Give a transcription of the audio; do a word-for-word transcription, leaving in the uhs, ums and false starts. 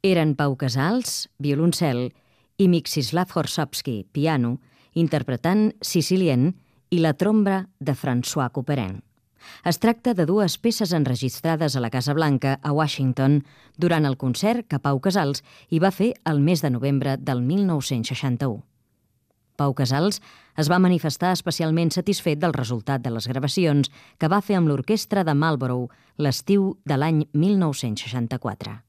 Eren Pau Casals, violoncel, i Mstislav Horšovský, piano, interpretant Sicilien i la trombra de François Couperin. Es tracta de dues peces enregistrades a la Casa Blanca, a Washington, durant el concert que Pau Casals hi va fer el mes de novembre del mil nou-cents seixanta-u. Pau Casals es va manifestar especialment satisfet del resultat de les gravacions que va fer amb l'orquestra de Marlborough l'estiu de l'any mil nou-cents seixanta-quatre.